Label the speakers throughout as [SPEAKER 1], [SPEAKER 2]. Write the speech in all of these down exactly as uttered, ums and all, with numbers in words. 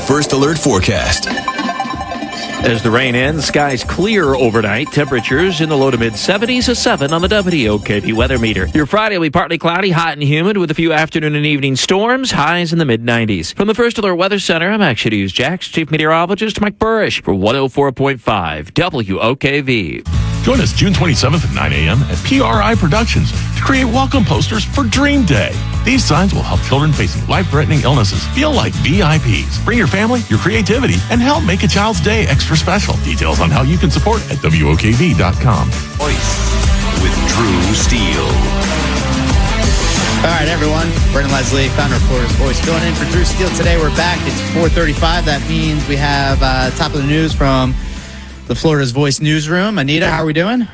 [SPEAKER 1] First Alert forecast.
[SPEAKER 2] As the rain ends, skies clear overnight. Temperatures in the low to mid seventies, a seven on the W O K V weather meter. Your Friday will be partly cloudy, hot and humid with a few afternoon and evening storms, highs in the mid nineties. From the First Alert Weather Center, I'm Action News Jax Chief Meteorologist Mike Burrish for one oh four point five W O K V.
[SPEAKER 3] Join us June twenty-seventh at nine a.m. at P R I Productions to create welcome posters for Dream Day. These signs will help children facing life-threatening illnesses feel like V I Ps. Bring your family, your creativity, and help make a child's day extra special. Details on how you can support at W O K V dot com.
[SPEAKER 1] Voice with Drew Steele.
[SPEAKER 4] All right, everyone. Brendan Leslie, founder of Florida's Voice, filling in for Drew Steele today. We're back. It's four thirty-five. That means we have uh, top of the news from the Florida's Voice newsroom. Anita, how are we doing?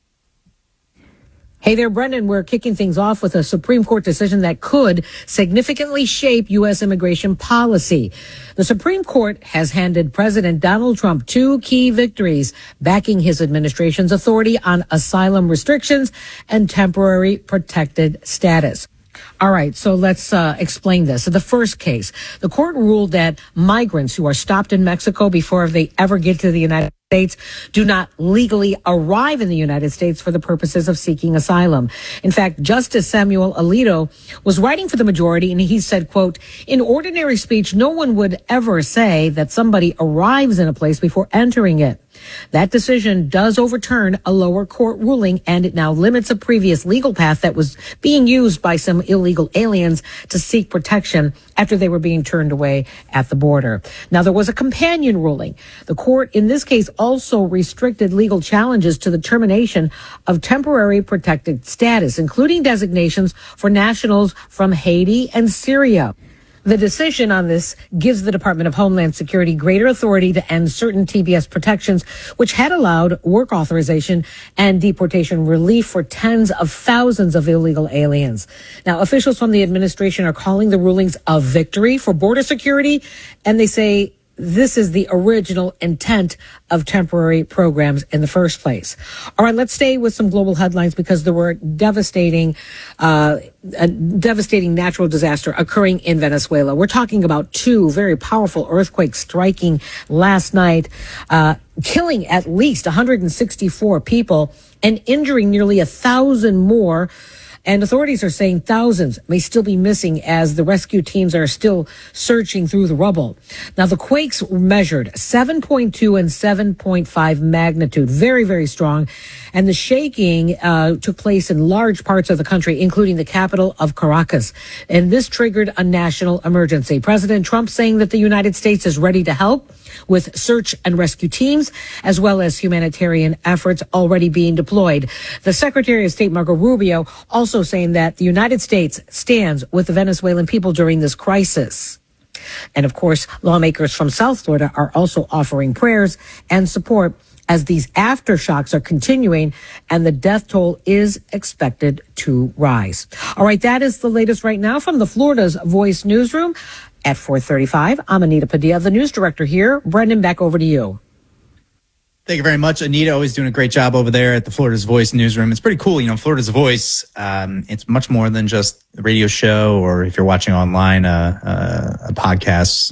[SPEAKER 5] Hey there, Brendan. We're kicking things off with a Supreme Court decision that could significantly shape U S immigration policy. The Supreme Court has handed President Donald Trump two key victories, backing his administration's authority on asylum restrictions and temporary protected status. All right, so let's uh, explain this. In the first case, the court ruled that migrants who are stopped in Mexico before they ever get to the United States do not legally arrive in the United States for the purposes of seeking asylum. In fact, Justice Samuel Alito was writing for the majority, and he said, quote, in ordinary speech, no one would ever say that somebody arrives in a place before entering it. That decision does overturn a lower court ruling, and it now limits a previous legal path that was being used by some illegal aliens to seek protection after they were being turned away at the border. Now, there was a companion ruling. The court in this case also restricted legal challenges to the termination of temporary protected status, including designations for nationals from Haiti and Syria. The decision on this gives the Department of Homeland Security greater authority to end certain T B S protections, which had allowed work authorization and deportation relief for tens of thousands of illegal aliens. Now, officials from the administration are calling the rulings a victory for border security, and they say this is the original intent of temporary programs in the first place. All right, let's stay with some global headlines because there were devastating, uh, a devastating natural disaster occurring in Venezuela. We're talking about two very powerful earthquakes striking last night, uh, killing at least one hundred sixty-four people and injuring nearly a thousand more. And authorities are saying thousands may still be missing as the rescue teams are still searching through the rubble. Now, the quakes measured seven point two and seven point five magnitude, very, very strong. And the shaking uh, took place in large parts of the country, including the capital of Caracas. And this triggered a national emergency. President Trump saying that the United States is ready to help with search and rescue teams, as well as humanitarian efforts already being deployed. The Secretary of State, Marco Rubio, also saying that the United States stands with the Venezuelan people during this crisis. And of course, lawmakers from South Florida are also offering prayers and support as these aftershocks are continuing and the death toll is expected to rise. All right, that is the latest right now from the Florida's Voice newsroom. At four thirty-five, I'm Anita Padilla, the news director here. Brendan, back over to you.
[SPEAKER 4] Thank you very much. Anita, always doing a great job over there at the Florida's Voice newsroom. It's pretty cool. You know, Florida's Voice, um, it's much more than just a radio show or if you're watching online, uh, uh, a podcast.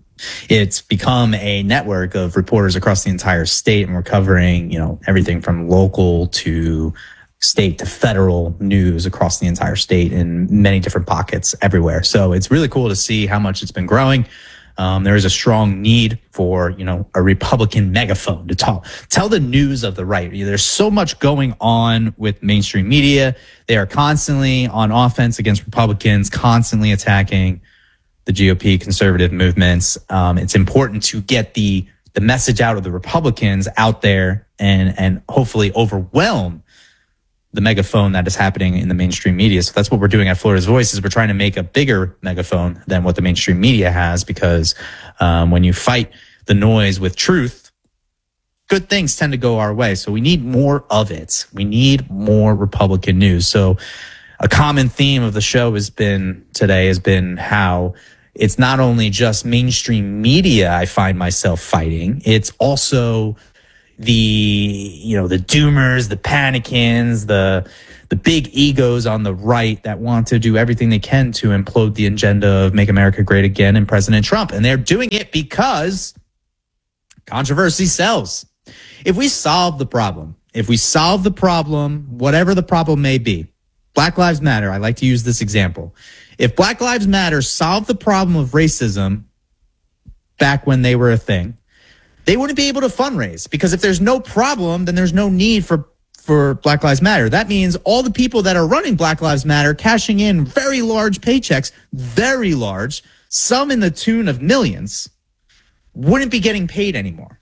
[SPEAKER 4] It's become a network of reporters across the entire state, and we're covering, you know, everything from local to state to federal news across the entire state in many different pockets everywhere. So it's really cool to see how much it's been growing. Um, there is a strong need for, you know, a Republican megaphone to talk, tell the news of the right. There's so much going on with mainstream media. They are constantly on offense against Republicans, constantly attacking the G O P conservative movements. Um, it's important to get the, the message out of the Republicans out there and, and hopefully overwhelm the megaphone that is happening in the mainstream media. So that's what we're doing at Florida's Voice, is we're trying to make a bigger megaphone than what the mainstream media has, because um, when you fight the noise with truth, good things tend to go our way. So we need more of it. We need more Republican news. So a common theme of the show has been today has been how it's not only just mainstream media I find myself fighting, it's also the, you know, the doomers, the panicans, the, the big egos on the right that want to do everything they can to implode the agenda of Make America Great Again and President Trump. And they're doing it because controversy sells. If we solve the problem, if we solve the problem, whatever the problem may be, Black Lives Matter, I like to use this example. If Black Lives Matter solved the problem of racism back when they were a thing, they wouldn't be able to fundraise, because if there's no problem, then there's no need for for Black Lives Matter. That means all the people that are running Black Lives Matter cashing in very large paychecks, very large, some in the tune of millions, wouldn't be getting paid anymore.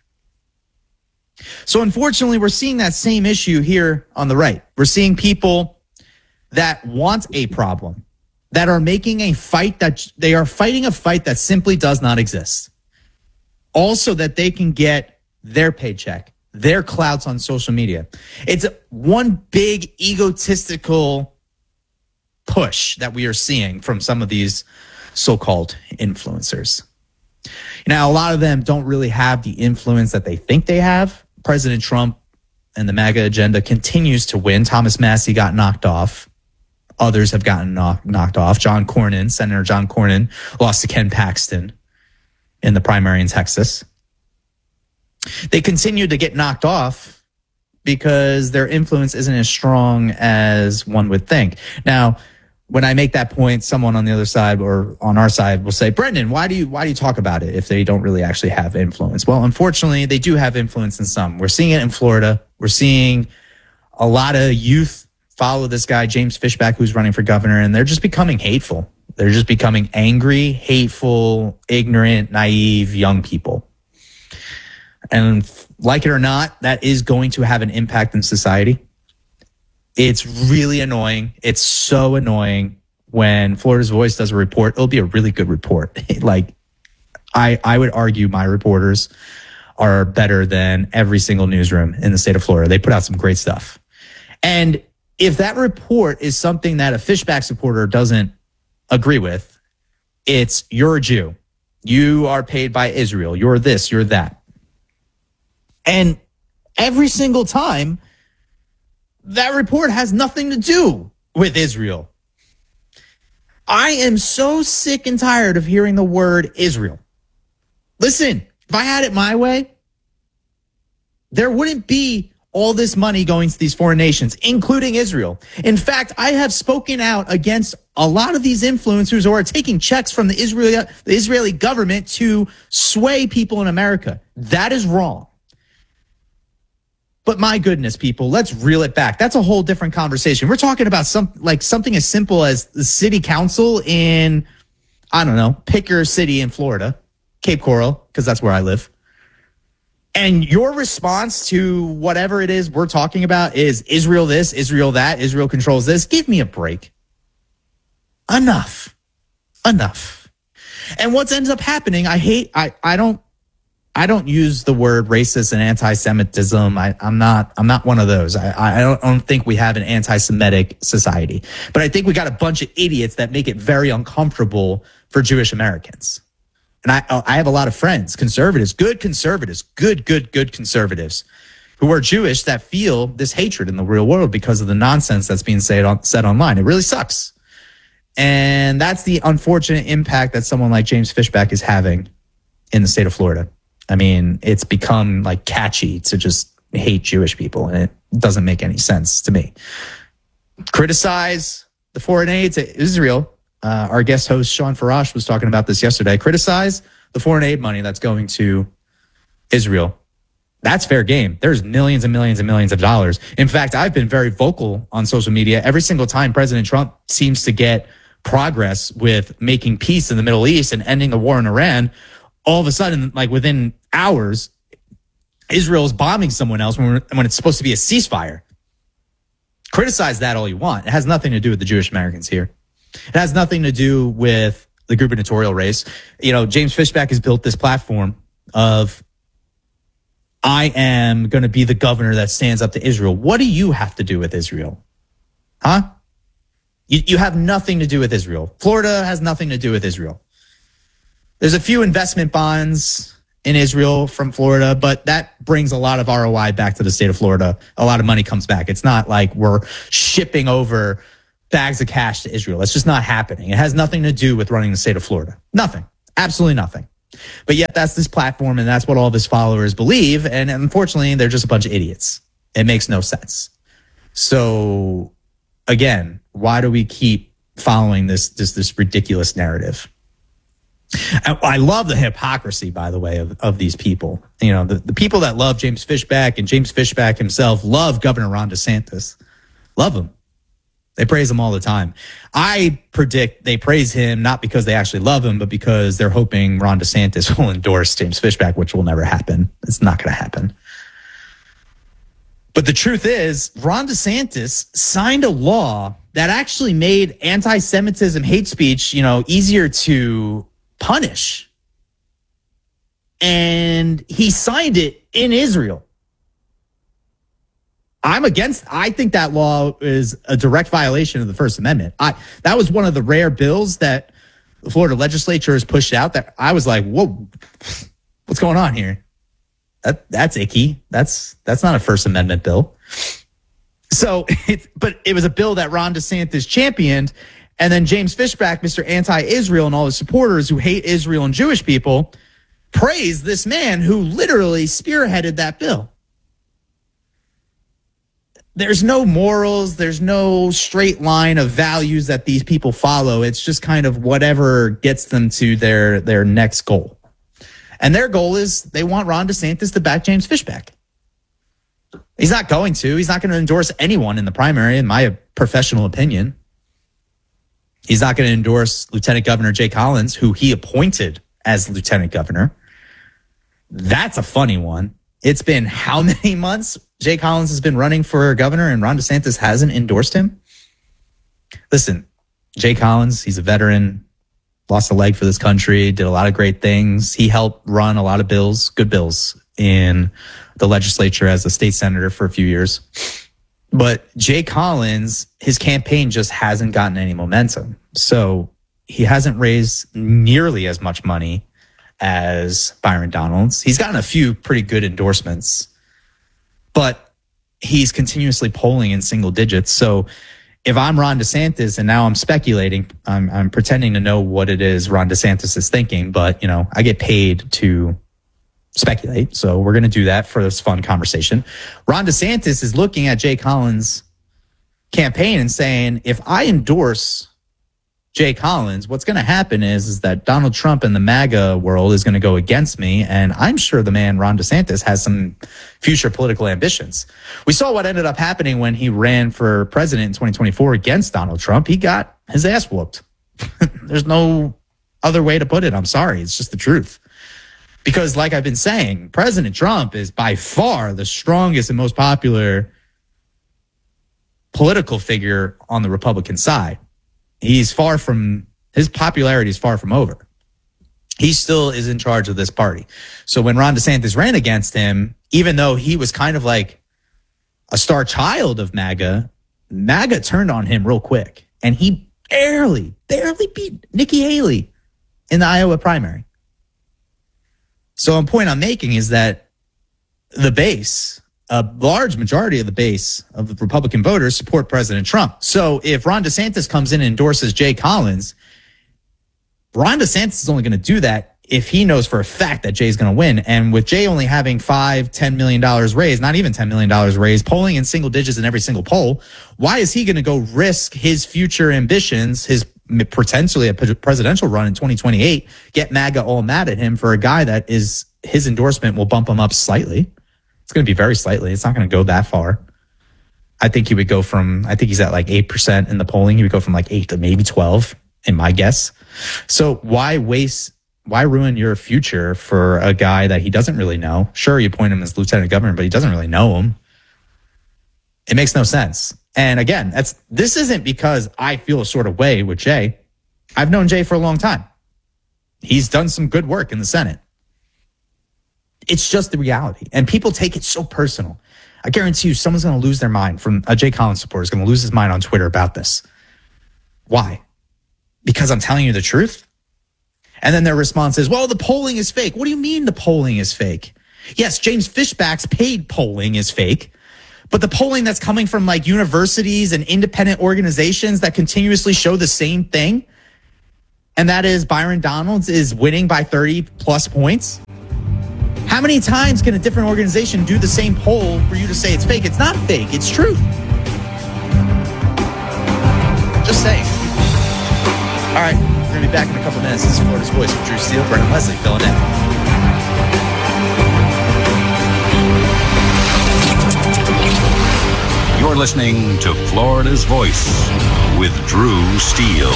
[SPEAKER 4] So unfortunately, we're seeing that same issue here on the right. We're seeing people that want a problem, that are making a fight, that they are fighting a fight that simply does not exist. Also that they can get their paycheck, their clouts on social media. It's one big egotistical push that we are seeing from some of these so-called influencers. Now, a lot of them don't really have the influence that they think they have. President Trump and the MAGA agenda continues to win. Thomas Massie got knocked off. Others have gotten knock, knocked off. John Cornyn, Senator John Cornyn, lost to Ken Paxton in the primary in Texas. They continue to get knocked off because their influence isn't as strong as one would think. Now, when I make that point, someone on the other side or on our side will say, Brendan, why do you why do you talk about it if they don't really actually have influence? Well, unfortunately, they do have influence in some. We're seeing it in Florida. We're seeing a lot of youth follow this guy, James Fishback, who's running for governor, and they're just becoming hateful. They're just becoming angry, hateful, ignorant, naive young people. And like it or not, that is going to have an impact in society. It's really annoying. It's so annoying when Florida's Voice does a report. It'll be a really good report. Like, I, I would argue my reporters are better than every single newsroom in the state of Florida. They put out some great stuff. And if that report is something that a Fishback supporter doesn't agree with, it's you're a Jew. You are paid by Israel. You're this, you're that. And every single time, that report has nothing to do with Israel. I am so sick and tired of hearing the word Israel. Listen, if I had it my way, there wouldn't be all this money going to these foreign nations, including Israel. In fact, I have spoken out against a lot of these influencers who are taking checks from the Israeli, the Israeli government to sway people in America. That is wrong. But my goodness, people, let's reel it back. That's a whole different conversation. We're talking about some like something as simple as the city council in, I don't know, pick your city in Florida, Cape Coral, because that's where I live. And your response to whatever it is we're talking about is Israel this, Israel that, Israel controls this. Give me a break. Enough. Enough. And what ends up happening, I hate, I, I don't, I don't use the word racist and anti-Semitism. I, I'm not, I'm not one of those. I, I don't, I don't think we have an anti-Semitic society, but I think we got a bunch of idiots that make it very uncomfortable for Jewish Americans. And I, I have a lot of friends, conservatives, good conservatives, good, good, good conservatives who are Jewish that feel this hatred in the real world because of the nonsense that's being said on, said online. It really sucks. And that's the unfortunate impact that someone like James Fishback is having in the state of Florida. I mean, it's become like catchy to just hate Jewish people, and it doesn't make any sense to me. Criticize the foreign aid to Israel. Uh, our guest host, Sean Farash, was talking about this yesterday. Criticize the foreign aid money that's going to Israel. That's fair game. There's millions and millions and millions of dollars. In fact, I've been very vocal on social media. Every single time President Trump seems to get progress with making peace in the Middle East and ending the war in Iran, all of a sudden, like within hours, Israel is bombing someone else when, when it's supposed to be a ceasefire. Criticize that all you want. It has nothing to do with the Jewish Americans here. It has nothing to do with the gubernatorial race. You know, James Fishback has built this platform of, I am going to be the governor that stands up to Israel. What do you have to do with Israel? Huh? You, you have nothing to do with Israel. Florida has nothing to do with Israel. There's a few investment bonds in Israel from Florida, but that brings a lot of R O I back to the state of Florida. A lot of money comes back. It's not like we're shipping over bags of cash to Israel. That's just not happening. It has nothing to do with running the state of Florida. Nothing. Absolutely nothing. But yet that's this platform, and that's what all of his followers believe. And unfortunately, they're just a bunch of idiots. It makes no sense. So again, why do we keep following this this this ridiculous narrative? I love the hypocrisy, by the way, of, of these people. You know, the, the people that love James Fishback and James Fishback himself love Governor Ron DeSantis. Love him. They praise him all the time. I predict they praise him not because they actually love him, but because they're hoping Ron DeSantis will endorse James Fishback, which will never happen. It's not going to happen. But the truth is, Ron DeSantis signed a law that actually made anti-Semitism, hate speech, you know, easier to punish. And he signed it in Israel. I'm against, I think that law is a direct violation of the First Amendment. I, that was one of the rare bills that the Florida legislature has pushed out that I was like, whoa, what's going on here? That that's icky. That's, that's not a First Amendment bill. So it's, but it was a bill that Ron DeSantis championed. And then James Fishback, Mister Anti-Israel, and all his supporters who hate Israel and Jewish people praised this man who literally spearheaded that bill. There's no morals. There's no straight line of values that these people follow. It's just kind of whatever gets them to their, their next goal. And their goal is they want Ron DeSantis to back James Fishback. He's not going to. He's not going to endorse anyone in the primary, in my professional opinion. He's not going to endorse Lieutenant Governor Jay Collins, who he appointed as Lieutenant Governor. That's a funny one. It's been how many months Jay Collins has been running for governor and Ron DeSantis hasn't endorsed him? Listen, Jay Collins, he's a veteran, lost a leg for this country, did a lot of great things. He helped run a lot of bills, good bills, in the legislature as a state senator for a few years. But Jay Collins, his campaign just hasn't gotten any momentum. So he hasn't raised nearly as much money as Byron Donalds. He's gotten a few pretty good endorsements, but he's continuously polling in single digits. So if I'm Ron DeSantis, and now I'm speculating, I'm, I'm pretending to know what it is Ron DeSantis is thinking, but you know, I get paid to speculate. So we're going to do that for this fun conversation. Ron DeSantis is looking at Jay Collins' campaign and saying, if I endorse Jay Collins, what's going to happen is, is that Donald Trump and the MAGA world is going to go against me. And I'm sure the man, Ron DeSantis, has some future political ambitions. We saw what ended up happening when he ran for president in twenty twenty-four against Donald Trump. He got his ass whooped. There's no other way to put it. I'm sorry. It's just the truth. Because like I've been saying, President Trump is by far the strongest and most popular political figure on the Republican side. He's far from, his popularity is far from over. He still is in charge of this party. So when Ron DeSantis ran against him, even though he was kind of like a star child of MAGA, MAGA turned on him real quick. And he barely, barely beat Nikki Haley in the Iowa primary. So a point I'm making is that the base, a large majority of the base of the Republican voters support President Trump. So if Ron DeSantis comes in and endorses Jay Collins, Ron DeSantis is only going to do that if he knows for a fact that Jay's going to win. And with Jay only having five, ten million dollars raised, not even ten million dollars raised, polling in single digits in every single poll, why is he going to go risk his future ambitions, his potentially a presidential run in twenty twenty-eight, get MAGA all mad at him for a guy that is, his endorsement will bump him up slightly. It's going to be very slightly. It's not going to go that far. I think he would go from, I think he's at like eight percent in the polling. He would go from like eight to maybe twelve in my guess. So why waste, why ruin your future for a guy that he doesn't really know? Sure, you appoint him as lieutenant governor, but he doesn't really know him. It makes no sense. And again, that's, this isn't because I feel a sort of way with Jay. I've known Jay for a long time. He's done some good work in the Senate. It's just the reality. And people take it so personal. I guarantee you someone's going to lose their mind from a Jay Collins supporter is going to lose his mind on Twitter about this. Why? Because I'm telling you the truth. And then their response is, well, the polling is fake. What do you mean the polling is fake? Yes, James Fishback's paid polling is fake, but the polling that's coming from like universities and independent organizations that continuously show the same thing, and that is Byron Donalds is winning by thirty plus points. How many times can a different organization do the same poll for you to say it's fake? It's not fake. It's truth. Just saying. All right, we're going to be back in a couple minutes. This is Florida's Voice with Drew Steele, Brennan Leslie filling in.
[SPEAKER 1] You're listening to Florida's Voice with Drew Steele.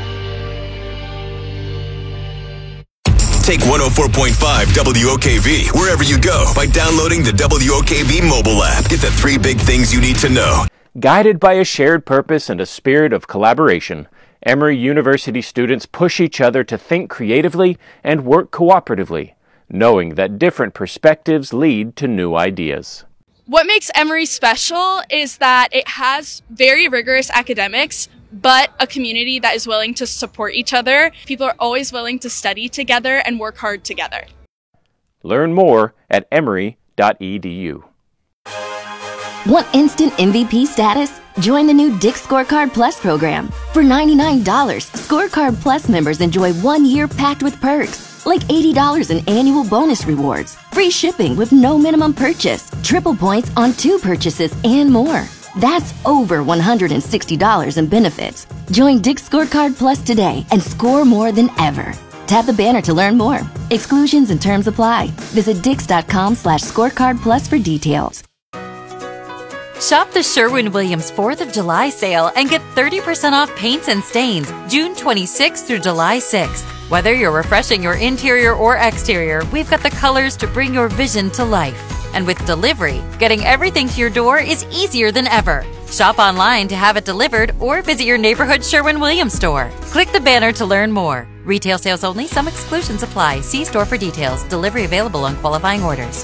[SPEAKER 1] Take one oh four point five W O K V wherever you go by downloading the W O K V mobile app. Get the three big things you need to know.
[SPEAKER 2] Guided by a shared purpose and a spirit of collaboration, Emory University students push each other to think creatively and work cooperatively, knowing that different perspectives lead to new ideas.
[SPEAKER 6] What makes Emory special is that it has very rigorous academics, but a community that is willing to support each other. People are always willing to study together and work hard together.
[SPEAKER 2] Learn more at emory dot e d u.
[SPEAKER 7] Want instant M V P status? Join the new Dick's Scorecard Plus program. For ninety-nine dollars, Scorecard Plus members enjoy one year packed with perks, like eighty dollars in annual bonus rewards, free shipping with no minimum purchase, triple points on two purchases, and more. That's over one hundred sixty dollars in benefits. Join Dick's Scorecard Plus today and score more than ever. Tap the banner to learn more. Exclusions and terms apply. Visit dix.com slash scorecard plus for details.
[SPEAKER 8] Shop the Sherwin-Williams fourth of July sale and get thirty percent off paints and stains June twenty-sixth through July sixth. Whether you're refreshing your interior or exterior, we've got the colors to bring your vision to life. And with delivery, getting everything to your door is easier than ever. Shop online to have it delivered or visit your neighborhood Sherwin-Williams store. Click the banner to learn more. Retail sales only. Some exclusions apply. See store for details. Delivery available on qualifying orders.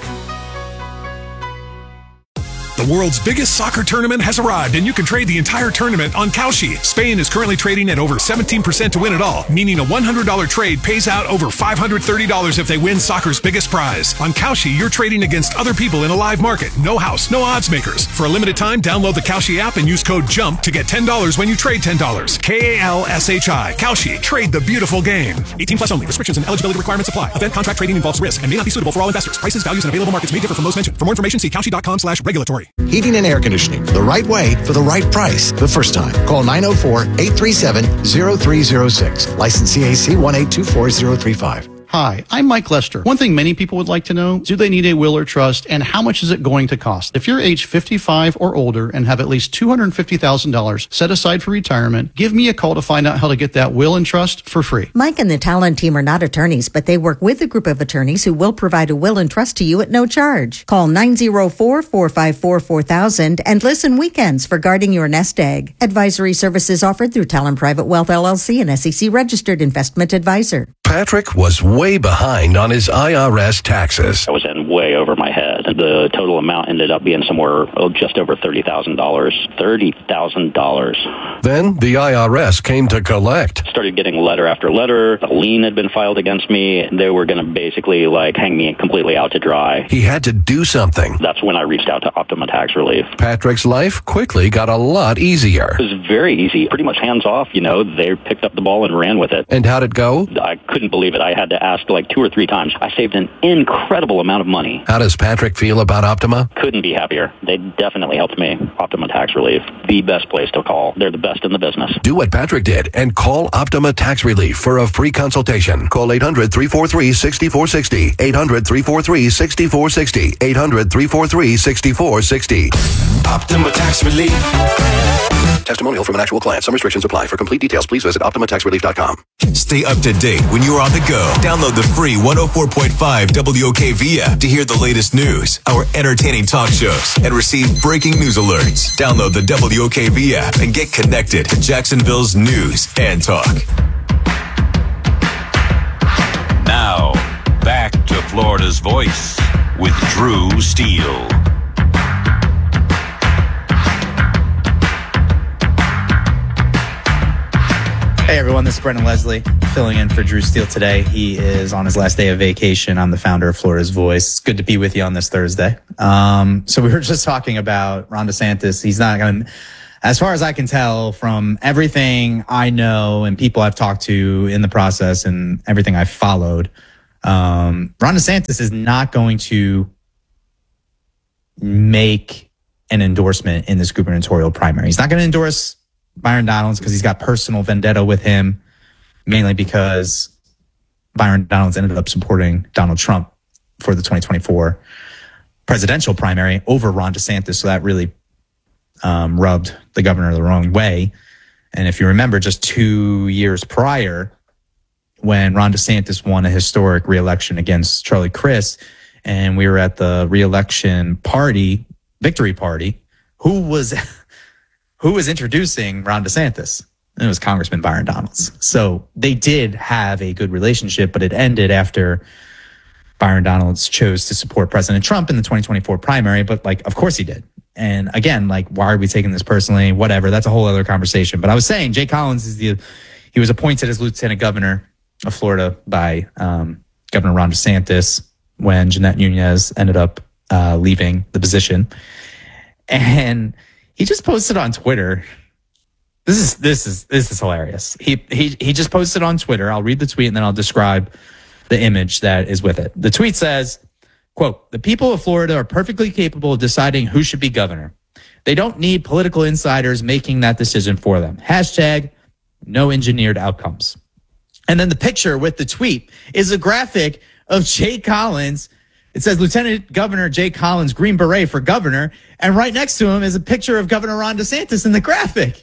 [SPEAKER 9] The world's biggest soccer tournament has arrived, and you can trade the entire tournament on Kalshi. Spain is currently trading at over seventeen percent to win it all, meaning a one hundred dollars trade pays out over five hundred thirty dollars if they win soccer's biggest prize. On Kalshi, you're trading against other people in a live market. No house, no odds makers. For a limited time, download the Kalshi app and use code JUMP to get ten dollars when you trade ten dollars. K A L S H I. Kalshi. Trade the beautiful game. eighteen plus only. Restrictions and eligibility requirements apply. Event contract trading involves risk and may not be suitable for all investors. Prices, values, and available markets may differ from those mentioned. For more information, see kalshi.com slash regulatory.
[SPEAKER 10] Heating and air conditioning, the right way for the right price the first time. Call nine oh four, eight three seven, oh three oh six. License C A C one eight two four zero three five.
[SPEAKER 11] Hi, I'm Mike Lester. One thing many people would like to know, do they need a will or trust, and how much is it going to cost? If you're age fifty-five or older and have at least two hundred fifty thousand dollars set aside for retirement, give me a call to find out how to get that will and trust for free.
[SPEAKER 12] Mike and the Talon team are not attorneys, but they work with a group of attorneys who will provide a will and trust to you at no charge. Call nine oh four, four five four, four thousand and listen weekends for guarding your nest egg. Advisory services offered through Talon Private Wealth L L C, an S E C registered investment advisor.
[SPEAKER 1] Patrick was way behind on his I R S taxes.
[SPEAKER 13] I was in way over my head. The total amount ended up being somewhere oh, just over thirty thousand dollars. thirty thousand dollars.
[SPEAKER 1] Then the I R S came to collect.
[SPEAKER 13] Started getting letter after letter. A lien had been filed against me. They were going to basically like hang me completely out to dry.
[SPEAKER 1] He had to do something.
[SPEAKER 13] That's when I reached out to Optima Tax Relief.
[SPEAKER 1] Patrick's life quickly got a lot easier.
[SPEAKER 13] It was very easy. Pretty much hands off, you know. They picked up the ball and ran with it.
[SPEAKER 1] And how'd it go?
[SPEAKER 13] I couldn't believe it. I had to ask like two or three times. I saved an incredible amount of money.
[SPEAKER 1] How does Patrick feel about Optima?
[SPEAKER 13] Couldn't be happier. They definitely helped me. Optima Tax Relief, the best place to call. They're the best in the business.
[SPEAKER 1] Do what Patrick did and call Optima Tax Relief for a free consultation. Call eight hundred, three four three, six four six zero. eight hundred, three four three, six four six zero. eight hundred, three four three, six four six zero. Optima Tax Relief. Testimonial from an actual client. Some restrictions apply. For complete details, please visit optima tax relief dot com.
[SPEAKER 14] Stay up to date when you're on the go. Download the free one oh four point five W O K V app to hear the latest news, our entertaining talk shows, and receive breaking news alerts. Download the W O K V app and get connected to Jacksonville's news and talk.
[SPEAKER 1] Now, back to Florida's Voice with Drew Steele.
[SPEAKER 4] Hey everyone, this is Brennan Leslie. filling in for Drew Steele today. He is on his last day of vacation. I'm the founder of Florida's Voice. It's good to be with you on this Thursday. Um, so we were just talking about Ron DeSantis. He's not going to, as far as I can tell from everything I know and people I've talked to in the process and everything I've followed, um, Ron DeSantis is not going to make an endorsement in this gubernatorial primary. He's not going to endorse Byron Donalds because he's got personal vendetta with him, mainly because Byron Donalds ended up supporting Donald Trump for the twenty twenty-four presidential primary over Ron DeSantis. So that really um, rubbed the governor the wrong way. And if you remember, just two years prior, when Ron DeSantis won a historic reelection against Charlie Crist, and we were at the reelection party, victory party, who was who was introducing Ron DeSantis? It was Congressman Byron Donalds. So they did have a good relationship, but it ended after Byron Donalds chose to support President Trump in the twenty twenty-four primary. But like, of course he did. And again, like, why are we taking this personally? Whatever. That's a whole other conversation. But I was saying Jay Collins is the, he was appointed as lieutenant governor of Florida by um, Governor Ron DeSantis when Jeanette Nunez ended up uh, leaving the position. And he just posted on Twitter. This is this is this is hilarious. He he he just posted on Twitter. I'll read the tweet and then I'll describe the image that is with it. The tweet says, quote, "The people of Florida are perfectly capable of deciding who should be governor. They don't need political insiders making that decision for them. Hashtag no engineered outcomes." And then the picture with the tweet is a graphic of Jay Collins. It says Lieutenant Governor Jay Collins, Green Beret for governor. And right next to him is a picture of Governor Ron DeSantis in the graphic.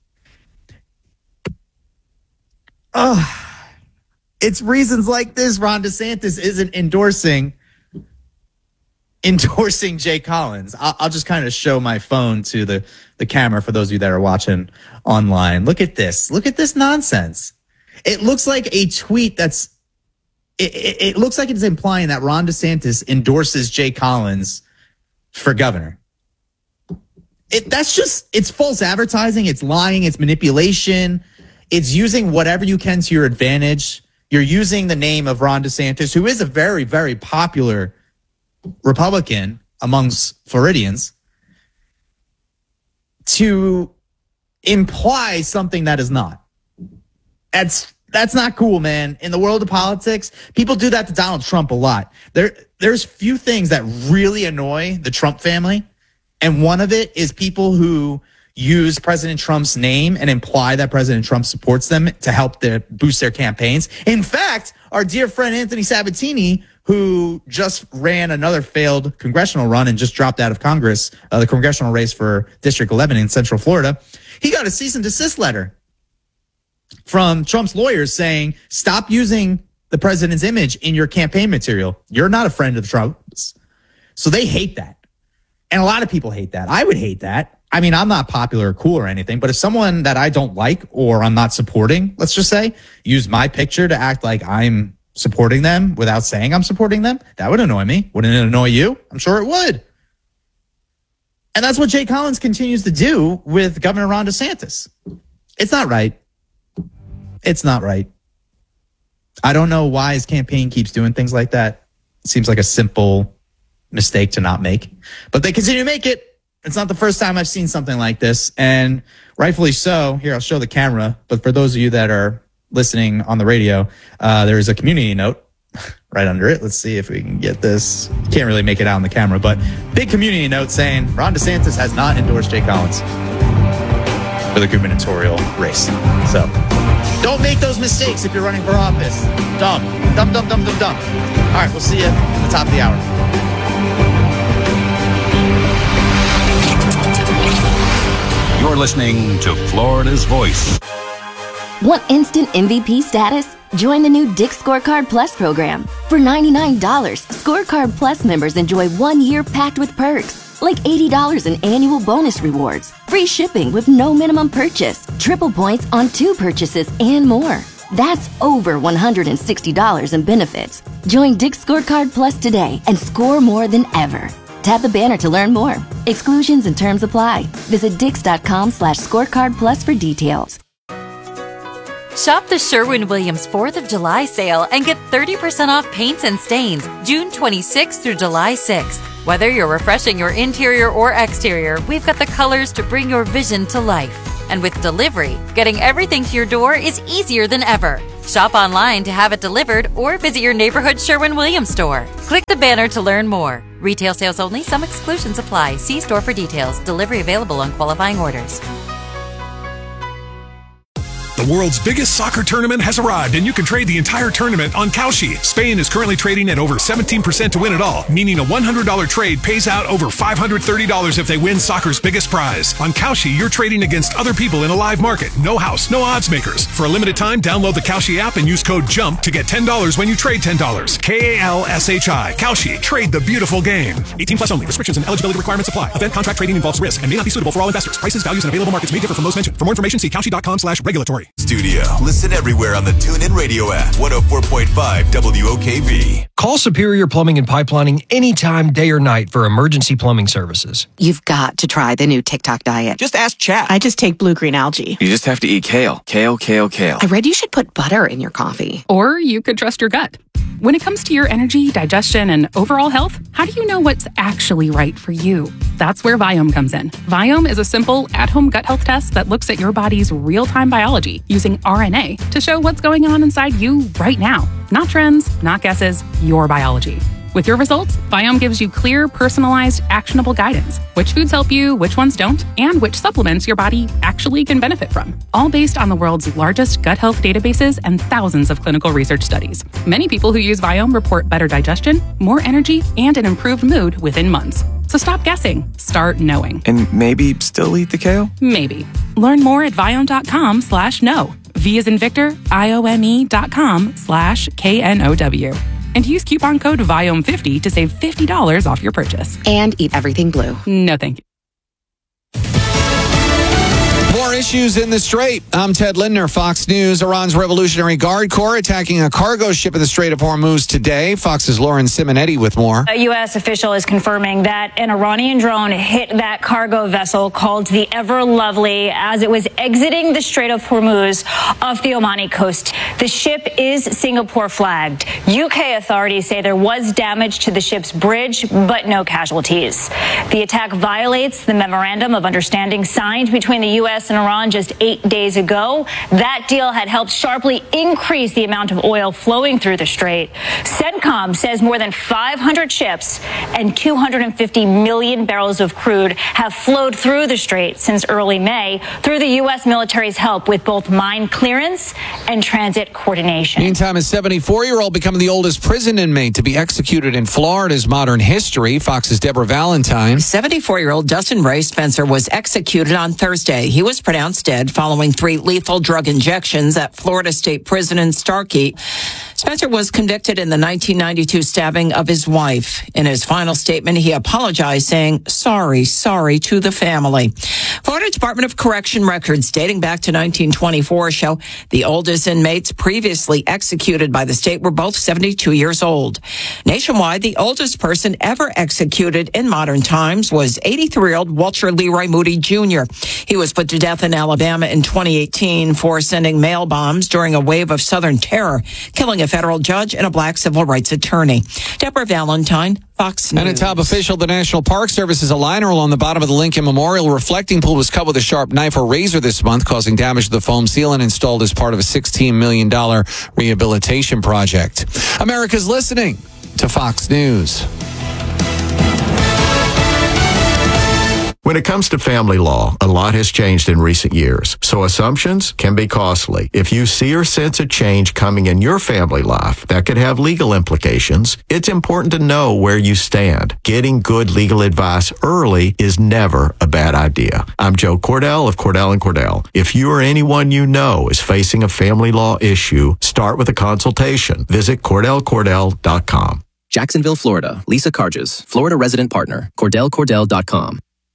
[SPEAKER 4] Oh, it's reasons like this Ron DeSantis isn't endorsing endorsing Jay Collins. I'll, I'll just kind of show my phone to the, the camera for those of you that are watching online. Look at this. Look at this nonsense. It looks like a tweet that's It, it, it looks like it's implying that Ron DeSantis endorses Jay Collins for governor. It, that's just, it's false advertising. It's lying. It's manipulation. It's using whatever you can to your advantage. You're using the name of Ron DeSantis, who is a very, very popular Republican amongst Floridians, to imply something that is not. That's That's not cool, man. In the world of politics, people do that to Donald Trump a lot. There, there's few things that really annoy the Trump family. And one of it is people who use President Trump's name and imply that President Trump supports them to help their, boost their campaigns. In fact, our dear friend Anthony Sabatini, who just ran another failed congressional run and just dropped out of Congress, uh, the congressional race for District eleven in Central Florida, he got a cease and desist letter from Trump's lawyers saying, stop using the president's image in your campaign material. You're not a friend of Trump's. So they hate that. And a lot of people hate that. I would hate that. I mean, I'm not popular or cool or anything, but if someone that I don't like or I'm not supporting, let's just say, use my picture to act like I'm supporting them without saying I'm supporting them, that would annoy me. Wouldn't it annoy you? I'm sure it would. And that's what Jay Collins continues to do with Governor Ron DeSantis. It's not right. It's not right. I don't know why his campaign keeps doing things like that. It seems like a simple mistake to not make, but they continue to make it. It's not the first time I've seen something like this, and rightfully so. Here, I'll show the camera, but for those of you that are listening on the radio, uh, there is a community note right under it. Let's see if we can get this. Can't really make it out on the camera, but big community note saying Ron DeSantis has not endorsed Jay Collins for the gubernatorial race. So don't make those mistakes if you're running for office. Dumb. Dumb, dumb, dumb, dumb, dumb. All right, we'll see you at the top of the hour.
[SPEAKER 15] You're listening to Florida's Voice.
[SPEAKER 7] Want instant M V P status? Join the new Dick's Scorecard Plus program. For ninety-nine dollars, Scorecard Plus members enjoy one year packed with perks, like eighty dollars in annual bonus rewards, free shipping with no minimum purchase, triple points on two purchases, and more. That's over one hundred sixty dollars in benefits. Join Dick's Scorecard Plus today and score more than ever. Tap the banner to learn more. Exclusions and terms apply. Visit dix.com slash scorecard plus for details.
[SPEAKER 8] Shop the Sherwin-Williams fourth of July sale and get thirty percent off paints and stains June twenty-sixth through July sixth. Whether you're refreshing your interior or exterior, we've got the colors to bring your vision to life. And with delivery, getting everything to your door is easier than ever. Shop online to have it delivered or visit your neighborhood Sherwin-Williams store. Click the banner to learn more. Retail sales only. Some exclusions apply. See store for details. Delivery available on qualifying orders.
[SPEAKER 9] The world's biggest soccer tournament has arrived, and you can trade the entire tournament on Kalshi. Spain is currently trading at over seventeen percent to win it all, meaning a one hundred dollars trade pays out over five hundred thirty dollars if they win soccer's biggest prize. On Kalshi, you're trading against other people in a live market. No house, no odds makers. For a limited time, download the Kalshi app and use code JUMP to get ten dollars when you trade ten dollars. K A L S H I. Kalshi. Trade the beautiful game. eighteen plus only. Restrictions and eligibility requirements apply. Event contract trading involves risk and may not be suitable for all investors. Prices, values, and available markets may differ from those mentioned. For more information, see kalshi.com slash regulatory.
[SPEAKER 14] Studio. Listen everywhere on the TuneIn Radio app. one oh four point five W O K V.
[SPEAKER 16] Call Superior Plumbing and Pipelining anytime, day or night for emergency plumbing services.
[SPEAKER 17] You've got to try the new TikTok diet.
[SPEAKER 18] Just ask Chat.
[SPEAKER 17] I just take blue-green algae.
[SPEAKER 18] You just have to eat kale. Kale, kale, kale.
[SPEAKER 17] I read you should put butter in your coffee.
[SPEAKER 19] Or you could trust your gut. When it comes to your energy, digestion, and overall health, how do you know what's actually right for you? That's where Viome comes in. Viome is a simple, at-home gut health test that looks at your body's real-time biology using R N A to show what's going on inside you right now. Not trends, not guesses, your biology. With your results, Viome gives you clear, personalized, actionable guidance. Which foods help you, which ones don't, and which supplements your body actually can benefit from. All based on the world's largest gut health databases and thousands of clinical research studies. Many people who use Viome report better digestion, more energy, and an improved mood within months. So stop guessing. Start knowing.
[SPEAKER 18] And maybe still eat the kale?
[SPEAKER 19] Maybe. Learn more at Viome.com slash know. V as in Victor, I O M E dot com slash K N O W. And use coupon code Viome fifty to save fifty dollars off your purchase.
[SPEAKER 17] And eat everything blue.
[SPEAKER 19] No, thank you.
[SPEAKER 20] More issues in the Strait. I'm Ted Lindner, Fox News. Iran's Revolutionary Guard Corps attacking a cargo ship in the Strait of Hormuz today. Fox's Lauren Simonetti with more.
[SPEAKER 21] A U S official is confirming that an Iranian drone hit that cargo vessel called the Ever Lovely as it was exiting the Strait of Hormuz off the Omani coast. The ship is Singapore flagged. U K authorities say there was damage to the ship's bridge, but no casualties. The attack violates the memorandum of understanding signed between the U S and Iran just eight days ago. That deal had helped sharply increase the amount of oil flowing through the strait. CENTCOM says more than five hundred ships and two hundred fifty million barrels of crude have flowed through the strait since early May through the U S military's help with both mine clearance and transit coordination.
[SPEAKER 20] Meantime, a seventy-four-year-old becoming the oldest prison inmate to be executed in Florida's modern history. Fox's Deborah Valentine.
[SPEAKER 22] seventy-four-year-old Dustin Ray Spencer was executed on Thursday. He was pronounced dead following three lethal drug injections at Florida State Prison in Starkey. Spencer was convicted in the nineteen ninety-two stabbing of his wife. In his final statement, he apologized, saying, sorry, sorry to the family. Florida Department of Correction records dating back to nineteen twenty-four show the oldest inmates previously executed by the state were both seventy-two years old. Nationwide, the oldest person ever executed in modern times was eighty-three-year-old Walter Leroy Moody Junior He was put to death in Alabama in twenty eighteen for sending mail bombs during a wave of Southern terror, killing a federal judge and a black civil rights attorney. Deborah Valentine, Fox News.
[SPEAKER 20] And a top official, the National Park Service, is a liner along the bottom of the Lincoln Memorial reflecting pool was cut with a sharp knife or razor this month, causing damage to the foam sealant installed as part of a sixteen million dollars rehabilitation project. America's listening to Fox News.
[SPEAKER 23] When it comes to family law, a lot has changed in recent years, so assumptions can be costly. If you see or sense a change coming in your family life that could have legal implications, it's important to know where you stand. Getting good legal advice early is never a bad idea. I'm Joe Cordell of Cordell and Cordell. If you or anyone you know is facing a family law issue, start with a consultation. Visit Cordell Cordell dot com.
[SPEAKER 24] Jacksonville, Florida. Lisa Carges, Florida resident partner. Cordell Cordell dot com.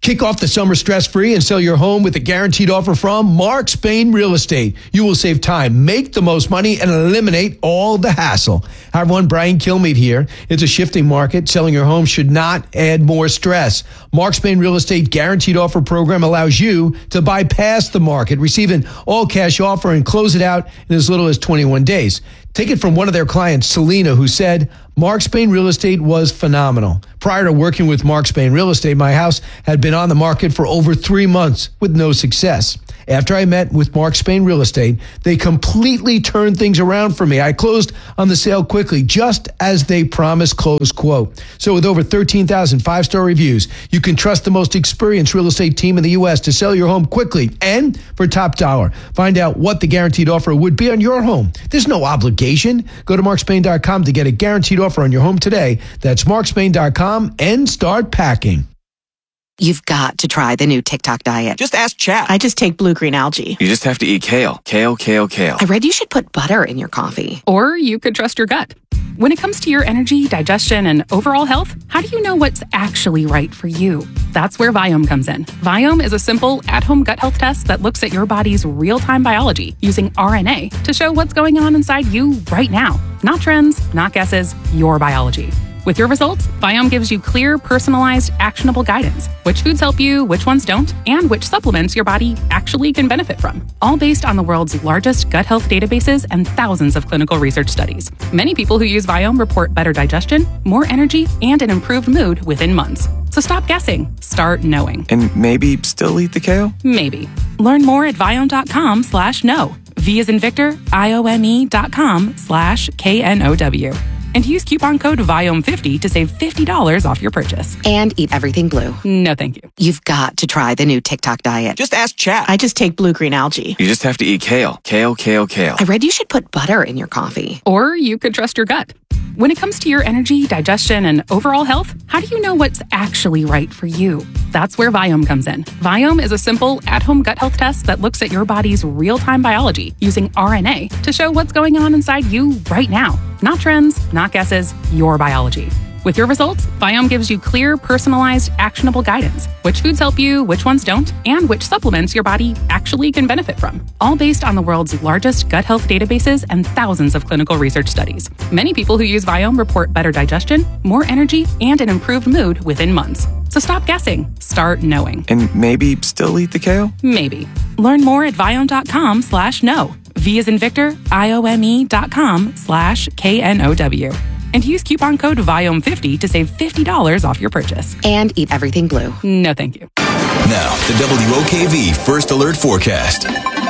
[SPEAKER 3] Kick off the summer stress-free and sell your home with a guaranteed offer from Mark Spain Real Estate. You will save time, make the most money, and eliminate all the hassle. Hi, everyone. Brian Kilmeade here. It's a shifting market. Selling your home should not add more stress. Mark Spain Real Estate Guaranteed Offer Program allows you to bypass the market, receive an all-cash offer, and close it out in as little as twenty-one days. Take it from one of their clients, Selena, who said, Mark Spain Real Estate was phenomenal. Prior to working with Mark Spain Real Estate, my house had been on the market for over three months with no success. After I met with Mark Spain Real Estate, they completely turned things around for me. I closed on the sale quickly, just as they promised, close quote. So with over thirteen thousand five-star reviews, you can trust the most experienced real estate team in the U S to sell your home quickly and for top dollar. Find out what the guaranteed offer would be on your home. There's no obligation. Go to mark spain dot com to get a guaranteed offer on your home today. That's mark spain dot com and start packing.
[SPEAKER 17] You've got to try the new TikTok diet.
[SPEAKER 18] Just ask chat.
[SPEAKER 17] I just take blue green algae.
[SPEAKER 18] You just have to eat kale. Kale, kale, kale.
[SPEAKER 17] I read you should put butter in your coffee.
[SPEAKER 19] Or you could trust your gut. When it comes to your energy, digestion, and overall health, how do you know what's actually right for you? That's where Viome comes in. Viome is a simple, at-home gut health test that looks at your body's real-time biology using R N A to show what's going on inside you right now. Not trends, not guesses, your biology. With your results, Viome gives you clear, personalized, actionable guidance. Which foods help you, which ones don't, and which supplements your body actually can benefit from. All based on the world's largest gut health databases and thousands of clinical research studies. Many people who use Viome report better digestion, more energy, and an improved mood within months. So stop guessing. Start knowing.
[SPEAKER 18] And maybe still eat the kale?
[SPEAKER 19] Maybe. Learn more at viome.com slash no. V as in Victor, I-O-M-E dot com slash K-N-O-W. And use coupon code Viome fifty to save fifty dollars off your purchase.
[SPEAKER 17] And eat everything blue.
[SPEAKER 19] No, thank you.
[SPEAKER 17] You've got to try the new TikTok diet.
[SPEAKER 18] Just ask chat.
[SPEAKER 17] I just take blue green algae.
[SPEAKER 18] You just have to eat kale. Kale, kale, kale.
[SPEAKER 17] I read you should put butter in your coffee.
[SPEAKER 19] Or you could trust your gut. When it comes to your energy, digestion, and overall health, how do you know what's actually right for you? That's where Viome comes in. Viome is a simple, at-home gut health test that looks at your body's real-time biology using R N A to show what's going on inside you right now. Not trends, not guesses, your biology. With your results, Viome gives you clear, personalized, actionable guidance. Which foods help you, which ones don't, and which supplements your body actually can benefit from. All based on the world's largest gut health databases and thousands of clinical research studies. Many people who use Viome report better digestion, more energy, and an improved mood within months. So stop guessing. Start knowing.
[SPEAKER 18] And maybe still eat the kale?
[SPEAKER 19] Maybe. Learn more at viome.com slash no. V as in Victor, I-O-M-E dot com slash K-N-O-W. And use coupon code Viome fifty to save fifty dollars off your purchase.
[SPEAKER 17] And eat everything blue.
[SPEAKER 19] No, thank you.
[SPEAKER 14] Now, the W O K V First Alert Forecast.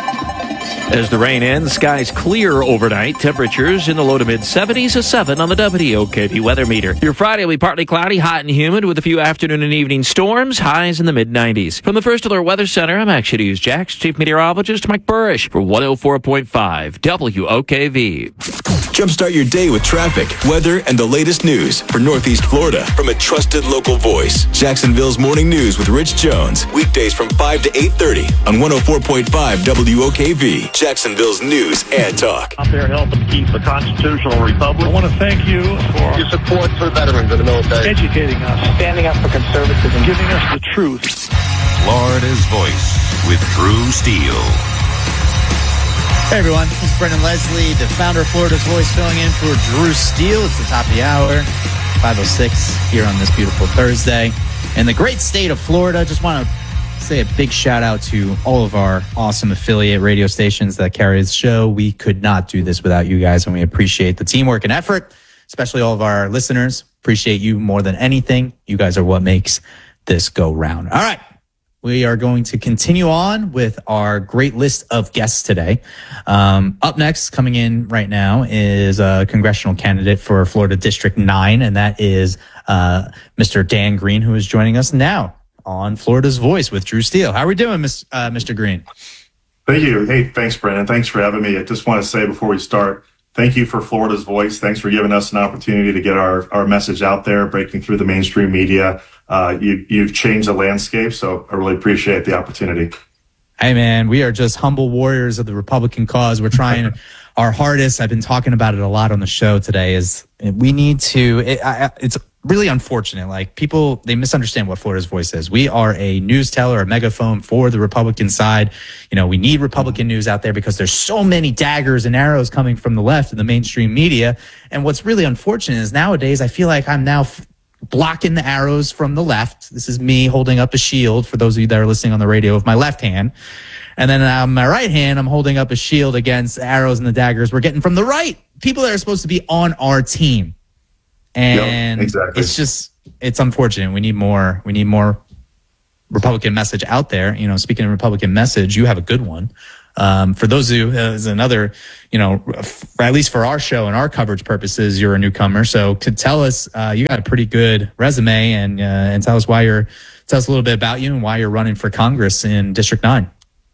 [SPEAKER 2] As the rain ends, skies clear overnight. Temperatures in the low to mid seventies, a seven on the W O K V weather meter. Your Friday will be partly cloudy, hot and humid with a few afternoon and evening storms, highs in the mid nineties. From the First Alert Weather Center, I'm Action News Jax Chief Meteorologist Mike Burrish for one oh four point five W O K V.
[SPEAKER 14] Jumpstart your day with traffic, weather, and the latest news for Northeast Florida from a trusted local voice. Jacksonville's Morning News with Rich Jones. Weekdays from five to eight thirty on one oh four point five W O K V. Jacksonville's News and Talk.
[SPEAKER 5] Out there helping keep the constitutional republic. I want to thank you for your support for veterans in the military. Educating us. Standing up for conservatism. Giving us the truth.
[SPEAKER 15] Florida's Voice with Drew Steele.
[SPEAKER 4] Hey everyone, this is Brendan Leslie, the founder of Florida's Voice, filling in for Drew Steele. It's the top of the hour, five oh six here on this beautiful Thursday. In the great state of Florida, just want to say a big shout out to all of our awesome affiliate radio stations that carry this show. We could not do this without you guys, and we appreciate the teamwork and effort, especially all of our listeners. Appreciate you more than anything. You guys are what makes this go round. All right. We are going to continue on with our great list of guests today. Um, up next, coming in right now, is a congressional candidate for Florida District nine, and that is uh, Mister Dan Green, who is joining us now on Florida's Voice with Drew Steele. How are we doing, Miss, uh, Mister Green?
[SPEAKER 6] Thank you. Hey, thanks, Brandon. Thanks for having me. I just want to say before we start, thank you for Florida's Voice. Thanks for giving us an opportunity to get our, our message out there, breaking through the mainstream media. Uh, you, you've changed the landscape, so I really appreciate the opportunity.
[SPEAKER 4] Hey, man, we are just humble warriors of the Republican cause. We're trying our hardest. I've been talking about it a lot on the show today. Is we need to, it, I, it's really unfortunate. Like, people, they misunderstand what Florida's Voice is. We are a news teller, a megaphone for the Republican side. You know, we need Republican news out there because there's so many daggers and arrows coming from the left in the mainstream media. And what's really unfortunate is nowadays I feel like I'm now f- blocking the arrows from the left. This is me holding up a shield for those of you that are listening on the radio with my left hand. And then on my right hand, I'm holding up a shield against the arrows and the daggers we're getting from the right. People that are supposed to be on our team. And
[SPEAKER 6] yep, exactly.
[SPEAKER 4] It's just, it's unfortunate. We need more, we need more Republican message out there. You know, speaking of Republican message, you have a good one. Um, for those of you, uh, is another, you know, f- at least for our show and our coverage purposes, you're a newcomer. So to tell us, uh, you got a pretty good resume, and, uh, and tell us why you're, tell us a little bit about you and why you're running for Congress in District nine.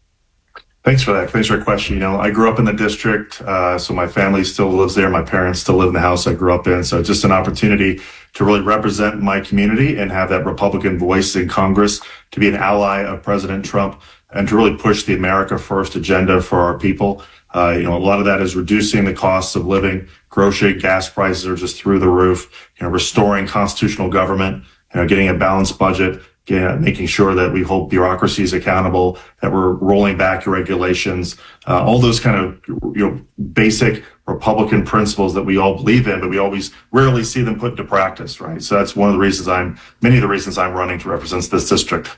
[SPEAKER 6] Thanks for that. Thanks for your question. You know, I grew up in the district, uh, so my family still lives there. My parents still live in the house I grew up in. So just an opportunity to really represent my community and have that Republican voice in Congress, to be an ally of President Trump, and to really push the America First agenda for our people. Uh, you know, a lot of that is reducing the costs of living. Grocery, gas prices are just through the roof. You know, restoring constitutional government, you know, getting a balanced budget. Yeah, making sure that we hold bureaucracies accountable, that we're rolling back regulations, uh, all those kind of, you know, basic Republican principles that we all believe in, but we always rarely see them put into practice, right? So that's one of the reasons I'm, many of the reasons I'm running to represent this district.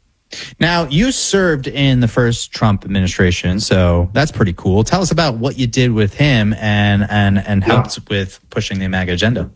[SPEAKER 4] Now, you served in the first Trump administration, so that's pretty cool. Tell us about what you did with him and and and helped yeah. with pushing the MAGA agenda.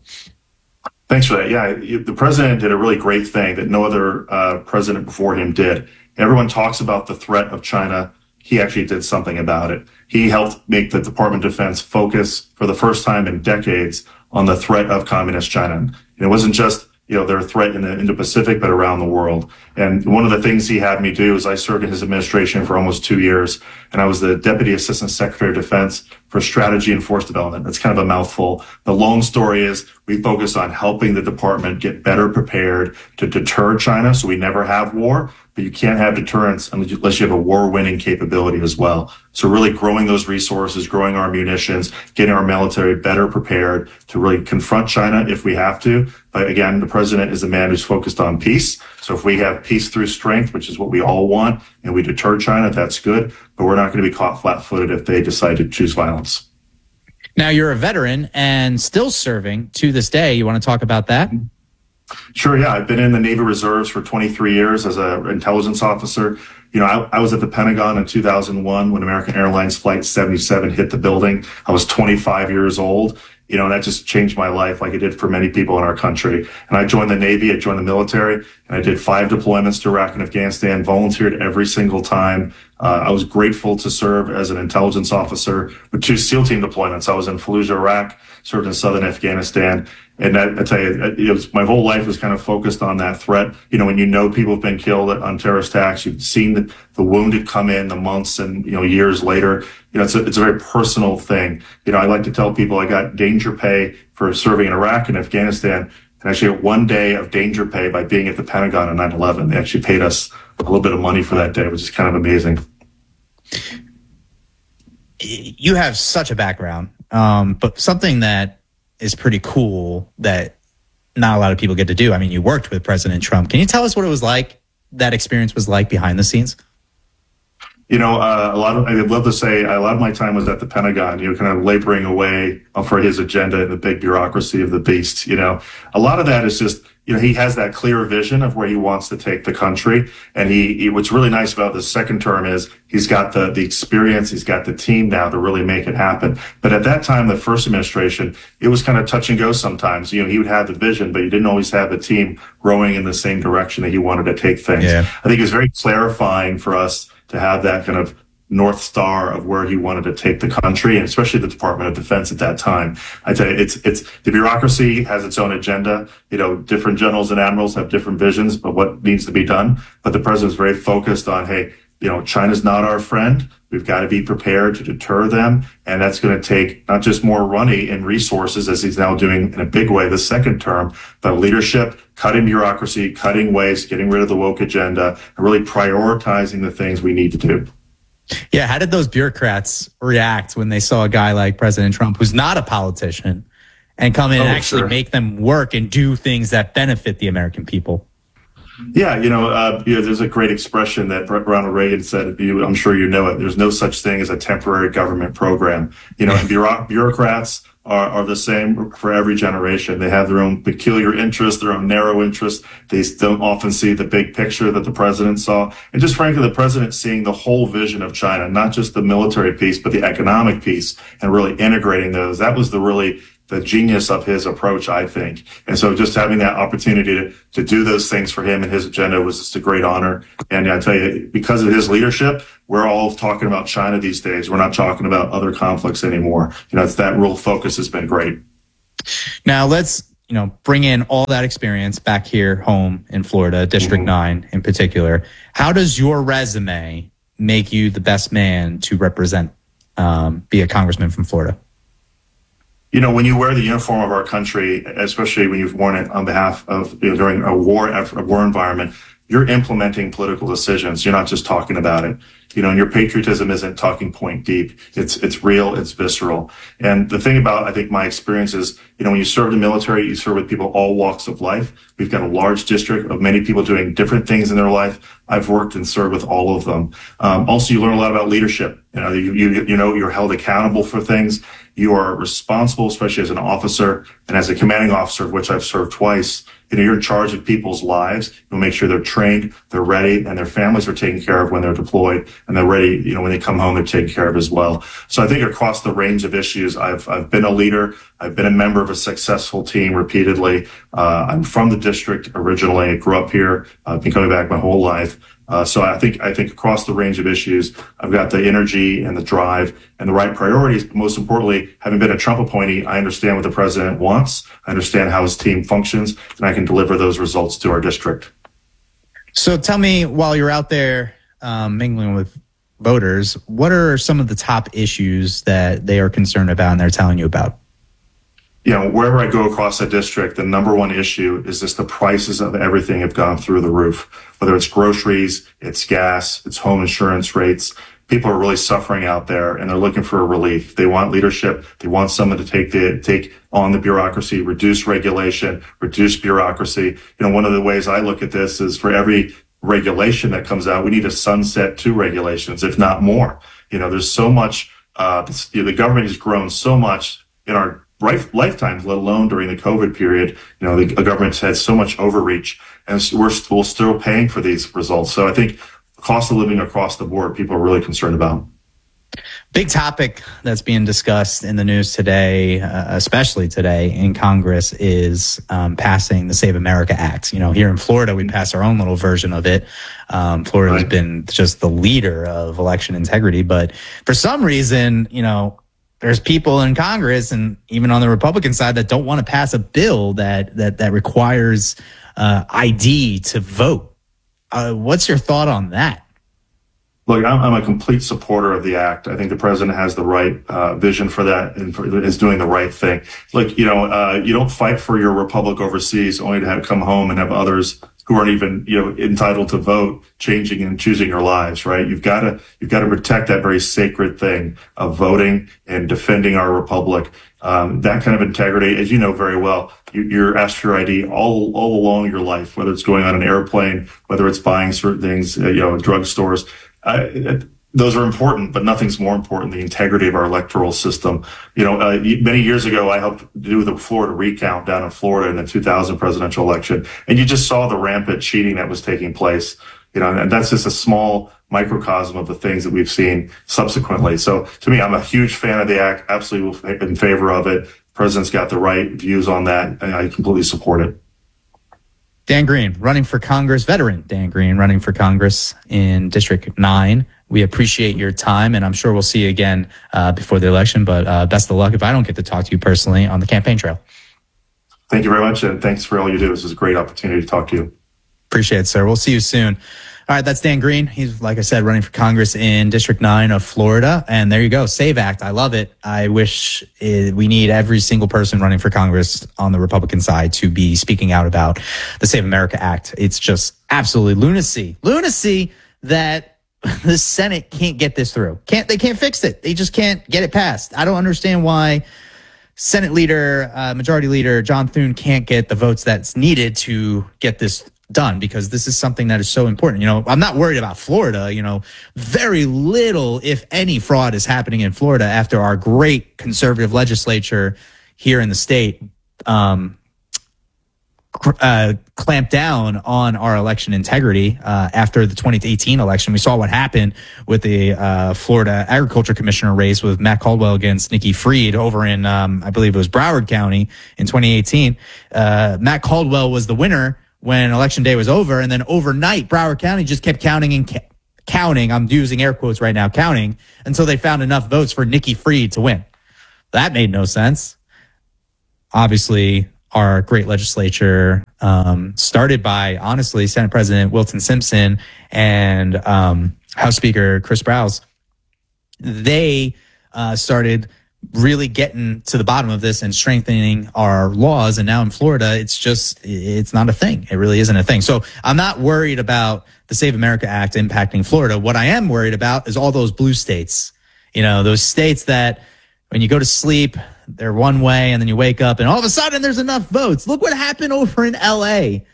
[SPEAKER 6] Thanks for that. Yeah, the president did a really great thing that no other uh, president before him did. Everyone talks about the threat of China. He actually did something about it. He helped make the Department of Defense focus for the first time in decades on the threat of communist China. And it wasn't just, you know, their threat in the Indo-Pacific, but around the world. And one of the things he had me do is I served in his administration for almost two years, and I was the Deputy Assistant Secretary of Defense for Strategy and Force Development. That's kind of a mouthful. The long story is we focus on helping the department get better prepared to deter China so we never have war. But you can't have deterrence unless you have a war-winning capability as well. So really growing those resources, growing our munitions, getting our military better prepared to really confront China if we have to. But again, the president is a man who's focused on peace. So if we have peace through strength, which is what we all want, and we deter China, that's good. But we're not going to be caught flat-footed if they decide to choose violence.
[SPEAKER 4] Now, you're a veteran and still serving to this day. You want to talk about that?
[SPEAKER 6] Sure, yeah. I've been in the Navy Reserves for twenty-three years as an intelligence officer. You know, I, I was at the Pentagon in two thousand one when American Airlines Flight seventy-seven hit the building. I was twenty-five years old. You know, and that just changed my life like it did for many people in our country. And I joined the Navy, I joined the military, and I did five deployments to Iraq and Afghanistan, volunteered every single time. Uh, I was grateful to serve as an intelligence officer with two SEAL team deployments. I was in Fallujah, Iraq, served in southern Afghanistan. And I, I tell you, it was, my whole life was kind of focused on that threat. You know, when you know people have been killed on terrorist attacks, you've seen the, the wounded come in the months and, you know, years later. You know, it's a, it's a very personal thing. You know, I like to tell people I got danger pay for serving in Iraq and Afghanistan, and actually got one day of danger pay by being at the Pentagon on nine eleven. They actually paid us a little bit of money for that day, which is kind of amazing.
[SPEAKER 4] You have such a background, um, but something that is pretty cool that not a lot of people get to do. I mean, you worked with President Trump. Can you tell us what it was like, that experience was like behind the scenes?
[SPEAKER 6] You know, uh, a lot of, I'd love to say a lot of my time was at the Pentagon, you know, kind of laboring away for his agenda and the big bureaucracy of the beast. You know, a lot of that is just, you know, he has that clear vision of where he wants to take the country. And he, he what's really nice about this second term is he's got the, the experience, he's got the team now to really make it happen. But at that time, the first administration, it was kind of touch and go sometimes. You know, he would have the vision, but he didn't always have the team rowing in the same direction that he wanted to take things. Yeah. I think it was very clarifying for us to have that kind of North Star of where he wanted to take the country, and especially the Department of Defense at that time. I tell you, it's, it's, the bureaucracy has its own agenda. You know, different generals and admirals have different visions of what needs to be done. But the president's very focused on, hey, you know, China's not our friend. We've got to be prepared to deter them. And that's going to take not just more money and resources, as he's now doing in a big way the second term, but leadership, cutting bureaucracy, cutting waste, getting rid of the woke agenda, and really prioritizing the things we need to do.
[SPEAKER 4] Yeah, how did those bureaucrats react when they saw a guy like President Trump, who's not a politician, and come in
[SPEAKER 6] Oh,
[SPEAKER 4] and actually
[SPEAKER 6] sure.
[SPEAKER 4] make them work and do things that benefit the American people.
[SPEAKER 6] Yeah, you know, uh, you know, there's a great expression that Ronald Reagan said. You, I'm sure you know it. There's no such thing as a temporary government program. You know, bureau- bureaucrats are, are the same for every generation. They have their own peculiar interests, their own narrow interests. They don't often see the big picture that the president saw. And just frankly, the president seeing the whole vision of China, not just the military piece, but the economic piece, and really integrating those. That was the really the genius of his approach, I think. And so just having that opportunity to, to do those things for him and his agenda was just a great honor. And I tell you, because of his leadership, we're all talking about China these days. We're not talking about other conflicts anymore. You know, it's that real focus has been great.
[SPEAKER 4] Now let's, you know, bring in all that experience back here home in Florida, District mm-hmm. nine in particular. How does your resume make you the best man to represent, um, be a congressman from Florida?
[SPEAKER 6] You know, when you wear the uniform of our country, especially when you've worn it on behalf of, you know, during a war effort, a war environment, you're implementing political decisions. You're not just talking about it. You know, and your patriotism isn't talking point deep. It's, it's real. It's visceral. And the thing about, I think, my experience is, you know, when you serve the military, you serve with people all walks of life. We've got a large district of many people doing different things in their life. I've worked and served with all of them. Um, also, you learn a lot about leadership. You know, you, you, you know, you're held accountable for things. You are responsible, especially as an officer and as a commanding officer, of which I've served twice. You know, you're in charge of people's lives. You'll make sure they're trained, they're ready, and their families are taken care of when they're deployed, and they're ready, you know, when they come home, they're taken care of as well. So I think across the range of issues, I've, I've been a leader. I've been a member of a successful team repeatedly. Uh, I'm from the district originally. I grew up here. I've been coming back my whole life. Uh, so I think, I think across the range of issues, I've got the energy and the drive and the right priorities. But most importantly, having been a Trump appointee, I understand what the president wants. I understand how his team functions, and I can deliver those results to our district.
[SPEAKER 4] So tell me, while you're out there um, mingling with voters, what are some of the top issues that they are concerned about and they're telling you about?
[SPEAKER 6] You know, wherever I go across the district, the number one issue is just the prices of everything have gone through the roof. Whether it's groceries, it's gas, it's home insurance rates. People are really suffering out there, and they're looking for a relief. They want leadership. They want someone to take the take on the bureaucracy, reduce regulation, reduce bureaucracy. You know, one of the ways I look at this is for every regulation that comes out, we need to sunset two regulations, if not more. You know, there's so much. Uh, you know, the government has grown so much in our Right, lifetimes, let alone during the COVID period. You know, the government's had so much overreach, and we're still, still paying for these results. So I think cost of living across the board, people are really concerned about.
[SPEAKER 4] Big topic that's being discussed in the news today, uh, especially today in Congress, is um, passing the Save America Act. You know, here in Florida, we pass our own little version of it. Um, Florida has been just the leader of election integrity, but for some reason, you know, there's people in Congress and even on the Republican side that don't want to pass a bill that that that requires uh, I D to vote. Uh, what's your thought on that?
[SPEAKER 6] Look, I'm, I'm a complete supporter of the act. I think the president has the right uh, vision for that and for, is doing the right thing. Look, you know, uh, you don't fight for your republic overseas only to have come home and have others who aren't even, you know, entitled to vote, changing and choosing your lives, right? You've got to, you've got to protect that very sacred thing of voting and defending our republic. Um, that kind of integrity, as you know very well, you, you're asked for your I D all, all along your life, whether it's going on an airplane, whether it's buying certain things, uh, you know, drugstores. Uh, those are important, but nothing's more important than the integrity of our electoral system. You know, uh, many years ago, I helped do the Florida recount down in Florida in the two thousand presidential election, and you just saw the rampant cheating that was taking place. You know, and that's just a small microcosm of the things that we've seen subsequently. So to me, I'm a huge fan of the act, absolutely in favor of it. The president's got the right views on that, and I completely support it.
[SPEAKER 4] Dan Green, running for Congress, veteran Dan Green, running for Congress in District nine. We appreciate your time, and I'm sure we'll see you again uh, before the election, but uh, best of luck if I don't get to talk to you personally on the campaign trail.
[SPEAKER 6] Thank you very much, and thanks for all you do. This is a great opportunity to talk to you.
[SPEAKER 4] Appreciate it, sir. We'll see you soon. All right, that's Dan Green. He's, like I said, running for Congress in District nine of Florida. And there you go, SAVE Act. I love it. I wish it, we need every single person running for Congress on the Republican side to be speaking out about the Save America Act. It's just absolutely lunacy. Lunacy that the Senate can't get this through. Can't They can't fix it. They just can't get it passed. I don't understand why Senate leader, uh, Majority Leader John Thune can't get the votes that's needed to get this done, because this is something that is so important. You know, I'm not worried about Florida. You know, very little, if any, fraud is happening in Florida after our great conservative legislature here in the state um, uh, clamped down on our election integrity uh, after the twenty eighteen election. We saw what happened with the uh, Florida Agriculture Commissioner race with Matt Caldwell against Nikki Fried over in, um, I believe it was Broward County in twenty eighteen. Uh, Matt Caldwell was the winner when election day was over, and then overnight, Broward County just kept counting and ca- counting. I'm using air quotes right now, counting until they found enough votes for Nikki Fried to win. That made no sense. Obviously, our great legislature, um, started by, honestly, Senate President Wilton Simpson and um, House Speaker Chris Browse, they uh, started really getting to the bottom of this and strengthening our laws. And now in Florida, it's just, it's not a thing. It really isn't a thing. So I'm not worried about the Save America Act impacting Florida. What I am worried about is all those blue states, you know, those states that when you go to sleep, they're one way, and then you wake up and all of a sudden there's enough votes. Look what happened over in L A.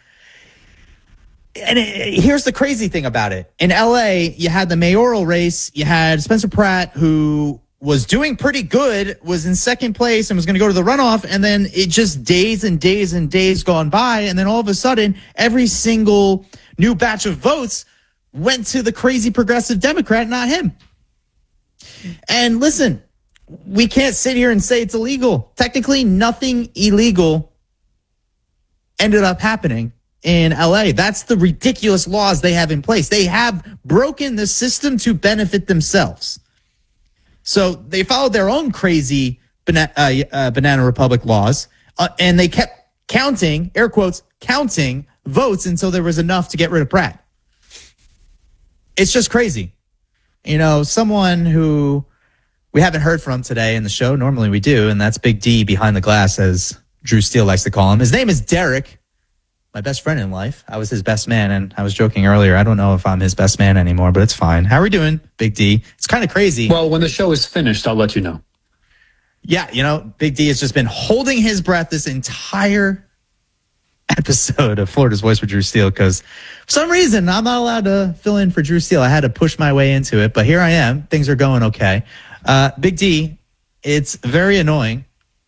[SPEAKER 4] And it, here's the crazy thing about it. In L A, you had the mayoral race. You had Spencer Pratt, who was doing pretty good, was in second place and was going to go to the runoff. And then it just days and days and days gone by. And then all of a sudden, every single new batch of votes went to the crazy progressive Democrat, not him. And listen, we can't sit here and say it's illegal. Technically, nothing illegal ended up happening in L A. That's the ridiculous laws they have in place. They have broken the system to benefit themselves. So they followed their own crazy Bana- uh, uh, Banana Republic laws, uh, and they kept counting, air quotes, counting votes until there was enough to get rid of Pratt. It's just crazy. You know, someone who we haven't heard from today in the show, normally we do, and that's Big D behind the glass, as Drew Steele likes to call him. His name is Derek, my best friend in life. I was his best man, and I was joking earlier, I don't know if I'm his best man anymore, but it's fine. How are we doing, Big D? It's kind of crazy.
[SPEAKER 10] Well, when the show is finished, I'll let you know.
[SPEAKER 4] Yeah, you know, Big D has just been holding his breath this entire episode of Florida's Voice with Drew Steele, because for some reason I'm not allowed to fill in for Drew Steele. I had to push my way into it, but here I am. Things are going okay. Uh, Big D, it's very annoying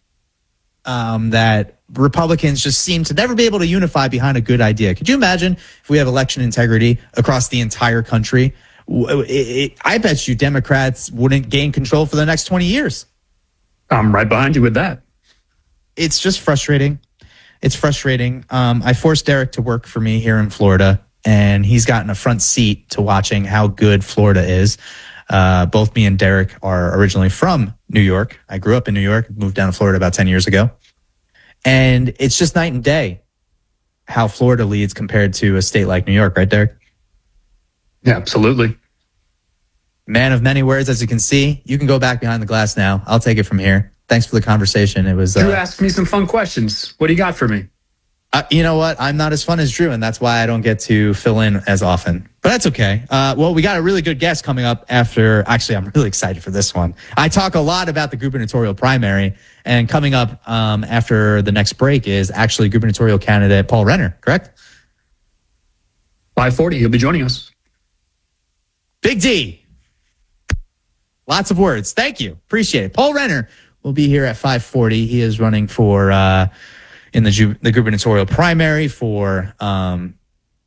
[SPEAKER 4] um, that Republicans just seem to never be able to unify behind a good idea. Could you imagine if we have election integrity across the entire country? It, it, I bet you Democrats wouldn't gain control for the next twenty years.
[SPEAKER 10] I'm right behind you with that.
[SPEAKER 4] It's just frustrating. It's frustrating. Um, I forced Derek to work for me here in Florida, and he's gotten a front seat to watching how good Florida is. Uh, both me and Derek are originally from New York. I grew up in New York, moved down to Florida about ten years ago. And it's just night and day how Florida leads compared to a state like New York, right, Derek?
[SPEAKER 10] Yeah, absolutely.
[SPEAKER 4] Man of many words, as you can see. You can go back behind the glass now. I'll take it from here. Thanks for the conversation. It was. Uh,
[SPEAKER 10] Drew asked me some fun questions. What do you got for me?
[SPEAKER 4] Uh, you know what? I'm not as fun as Drew, and that's why I don't get to fill in as often. But that's okay. Uh, well, we got a really good guest coming up after. Actually, I'm really excited for this one. I talk a lot about the gubernatorial primary, and coming up um, after the next break is actually gubernatorial candidate Paul Renner, correct?
[SPEAKER 10] five forty, he'll be joining us.
[SPEAKER 4] Big D. Lots of words. Thank you. Appreciate it. Paul Renner will be here at five forty. He is running for... Uh, in the, Ju- the gubernatorial primary for, um,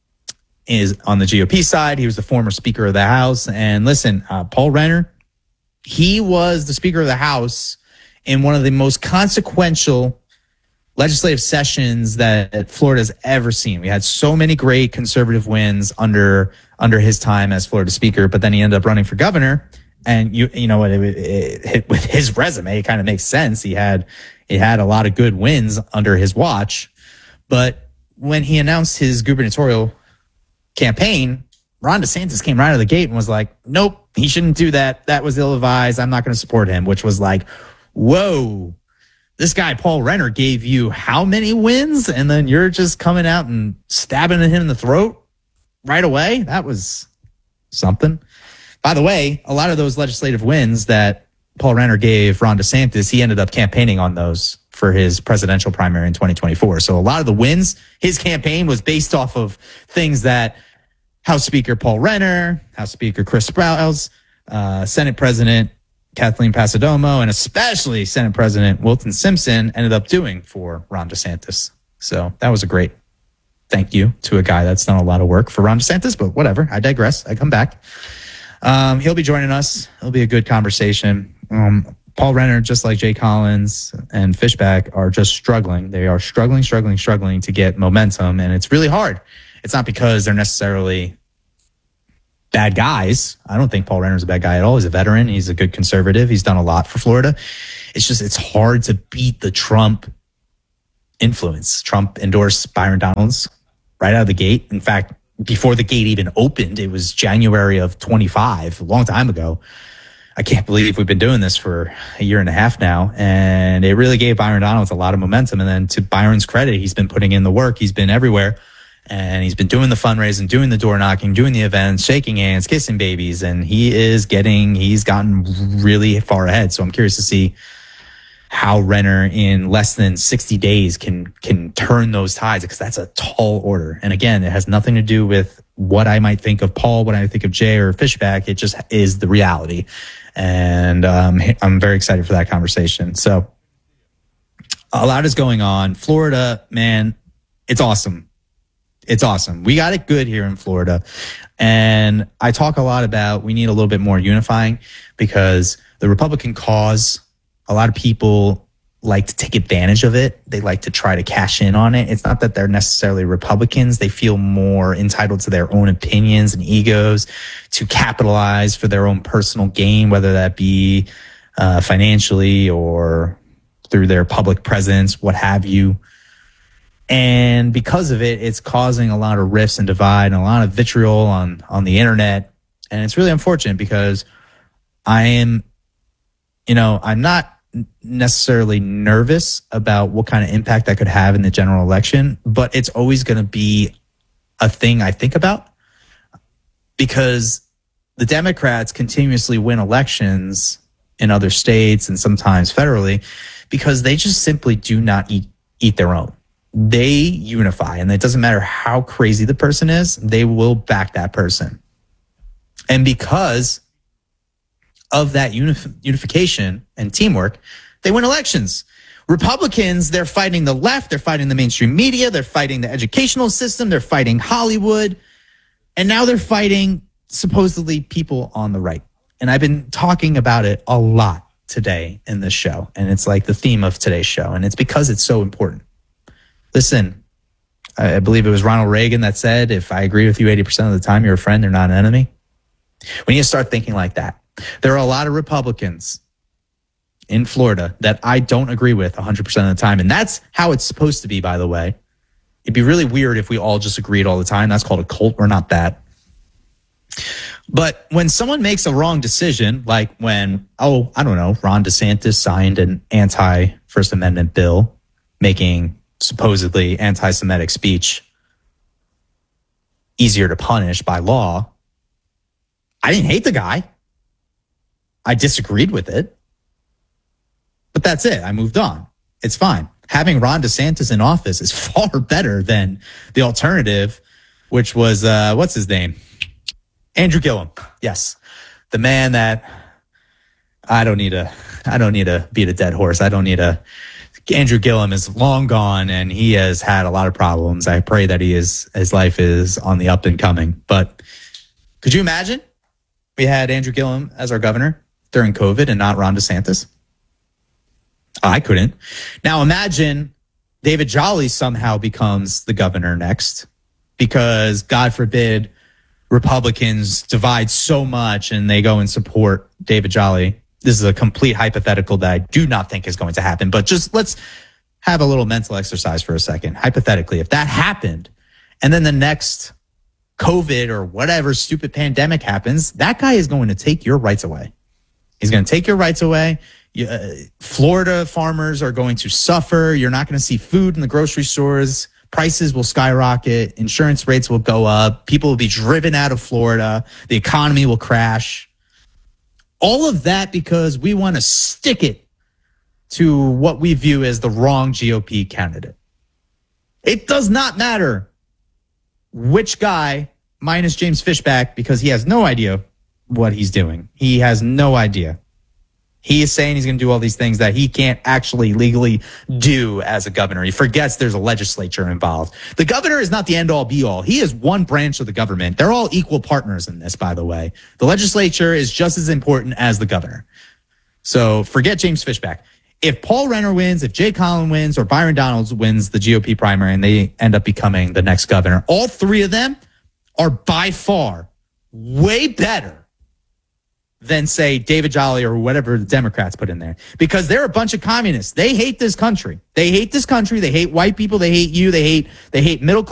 [SPEAKER 4] is on the G O P side. He was the former Speaker of the House. And listen, uh, Paul Renner, he was the Speaker of the House in one of the most consequential legislative sessions that Florida's ever seen. We had so many great conservative wins under, under his time as Florida Speaker, but then he ended up running for governor. And you, you know what, it, it, it, with his resume, it kind of makes sense. He had, He had a lot of good wins under his watch. But when he announced his gubernatorial campaign, Ron DeSantis came right out of the gate and was like, nope, he shouldn't do that. That was ill-advised. I'm not going to support him, which was like, whoa, this guy, Paul Renner, gave you how many wins? And then you're just coming out and stabbing him in the throat right away? That was something. By the way, a lot of those legislative wins that Paul Renner gave Ron DeSantis, he ended up campaigning on those for his presidential primary in twenty twenty-four. So a lot of the wins, his campaign was based off of things that House Speaker Paul Renner, House Speaker Chris Sprowls, uh, Senate President Kathleen Passidomo, and especially Senate President Wilton Simpson ended up doing for Ron DeSantis. So that was a great thank you to a guy that's done a lot of work for Ron DeSantis, but whatever. I digress. I come back. Um, he'll be joining us. It'll be a good conversation. Um, Paul Renner, just like Jay Collins and Fishback, are just struggling. They are struggling, struggling, struggling to get momentum, and it's really hard. It's not because they're necessarily bad guys. I don't think Paul Renner's a bad guy at all. He's a veteran. He's a good conservative. He's done a lot for Florida. It's just, it's hard to beat the Trump influence. Trump endorsed Byron Donalds right out of the gate. In fact, before the gate even opened, it was January of twenty-five, a long time ago. I can't believe we've been doing this for a year and a half now. And it really gave Byron Donalds a lot of momentum. And then to Byron's credit, he's been putting in the work. He's been everywhere. And he's been doing the fundraising, doing the door knocking, doing the events, shaking hands, kissing babies. And he is getting, he's gotten really far ahead. So I'm curious to see how Renner in less than sixty days can, can turn those tides, because that's a tall order. And again, it has nothing to do with what I might think of Paul, what I think of Jay or Fishback. It just is the reality. And um, I'm very excited for that conversation. So a lot is going on. Florida, man, it's awesome. It's awesome. We got it good here in Florida. And I talk a lot about we need a little bit more unifying, because the Republican cause, a lot of people like to take advantage of it. They like to try to cash in on it. It's not that they're necessarily Republicans. They feel more entitled to their own opinions and egos to capitalize for their own personal gain, whether that be uh, financially or through their public presence, what have you. And because of it, it's causing a lot of rifts and divide and a lot of vitriol on, on the internet. And it's really unfortunate, because I am, you know, I'm not necessarily nervous about what kind of impact that could have in the general election, but it's always going to be a thing I think about, because the Democrats continuously win elections in other states and sometimes federally because they just simply do not eat, eat their own. They unify, and it doesn't matter how crazy the person is, they will back that person. And because of that unif- unification and teamwork, they win elections. Republicans, they're fighting the left, they're fighting the mainstream media, they're fighting the educational system, they're fighting Hollywood, and now they're fighting supposedly people on the right. And I've been talking about it a lot today in this show, and it's like the theme of today's show, and it's because it's so important. Listen, I believe it was Ronald Reagan that said, if I agree with you eighty percent of the time, you're a friend, they're not an enemy. We need to start thinking like that. There are a lot of Republicans in Florida that I don't agree with one hundred percent of the time. And that's how it's supposed to be, by the way. It'd be really weird if we all just agreed all the time. That's called a cult. We're not that. But when someone makes a wrong decision, like when, oh, I don't know, Ron DeSantis signed an anti-First Amendment bill making supposedly anti-Semitic speech easier to punish by law, I didn't hate the guy. I disagreed with it. But that's it. I moved on. It's fine. Having Ron DeSantis in office is far better than the alternative, which was, uh, what's his name? Andrew Gillum. Yes. The man that I don't need to, I don't need to beat a dead horse. I don't need to, Andrew Gillum is long gone, and he has had a lot of problems. I pray that he is, his life is on the up and coming. But could you imagine we had Andrew Gillum as our governor during COVID and not Ron DeSantis? I couldn't. Now imagine David Jolly somehow becomes the governor next, because God forbid Republicans divide so much and they go and support David Jolly. This is a complete hypothetical that I do not think is going to happen, but just let's have a little mental exercise for a second. Hypothetically, if that happened and then the next COVID or whatever stupid pandemic happens, that guy is going to take your rights away. He's going to take your rights away. You, uh, Florida farmers are going to suffer. You're not going to see food in the grocery stores. Prices will skyrocket. Insurance rates will go up. People will be driven out of Florida. The economy will crash. All of that because we want to stick it to what we view as the wrong G O P candidate. It does not matter which guy, minus James Fishback, because he has no idea what he's doing. He has no idea. He is saying he's going to do all these things that he can't actually legally do as a governor. He forgets there's a legislature involved. The governor is not the end all be all. He is one branch of the government. They're all equal partners in this, by the way. The legislature is just as important as the governor. So forget James Fishback. If Paul Renner wins, if Jay Collin wins, or Byron Donalds wins the G O P primary and they end up becoming the next governor, all three of them are by far way better than, say, David Jolly or whatever the Democrats put in there. Because they're a bunch of communists. They hate this country. They hate this country. They hate white people. They hate you. They hate, they hate middle class.